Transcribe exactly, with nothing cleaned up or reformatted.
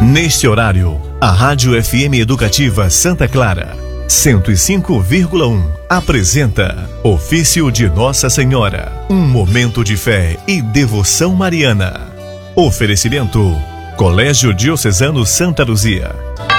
Neste horário, a Rádio F M Educativa Santa Clara, cento e cinco vírgula um, apresenta Ofício de Nossa Senhora, um momento de fé e devoção mariana. Oferecimento: Colégio Diocesano Santa Luzia,